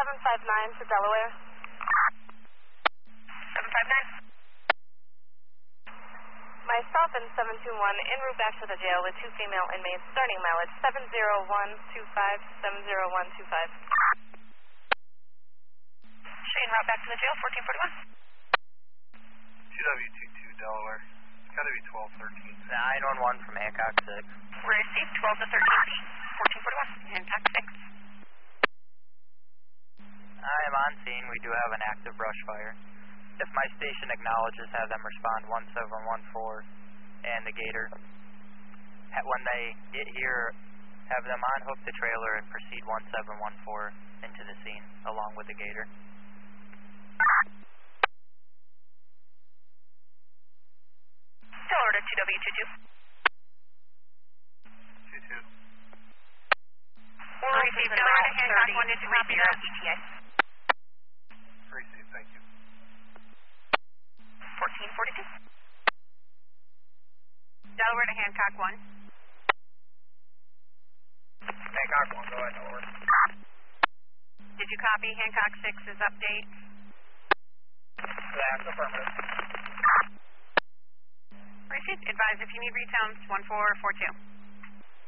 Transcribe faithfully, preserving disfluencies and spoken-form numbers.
seven five nine to Delaware. seven five nine. My stop in seven two one, en route back to the jail with two female inmates, starting mileage seven zero one two five, seven zero one two five. Shane, route back to the jail, fourteen forty-one. T W two two Delaware. It's got to be twelve thirteen. nine one one from Hancock six. Received, twelve to thirteen feet, fourteen forty-one. Hancock six. I am on scene. We do have an active brush fire. If my station acknowledges, have them respond one seven one four and the Gator. When they get here, have them unhook the trailer and proceed one seven one four into the scene along with the Gator. Delaware to T W two two. two two. Received, Delaware to Hancock one is copy your E T A. Received, thank you. fourteen forty-two. Delaware to Hancock one. Hancock one, go ahead, over. Did you copy Hancock six's update? That's affirmative. Received. Advise if you need retones, one four four two.